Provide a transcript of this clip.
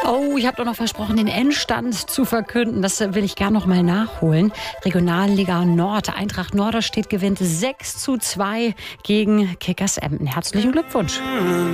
Oh, ich habe doch noch versprochen, den Endstand zu verkünden. Das will ich gerne noch mal nachholen. Regionalliga Nord. Eintracht Norderstedt gewinnt 6:2 gegen Kickers Emden. Herzlichen Glückwunsch.